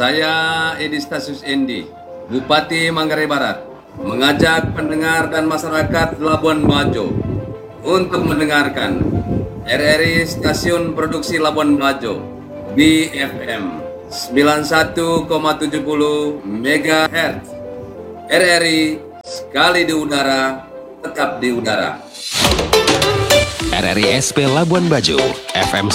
Saya Edi Stasius Endi, Bupati Manggarai Barat, mengajak pendengar dan masyarakat Labuan Bajo untuk mendengarkan RRI Stasiun Produksi Labuan Bajo BFM 91,70 MHz. RRI sekali di udara, tetap di udara. RRI SP Labuan Bajo FM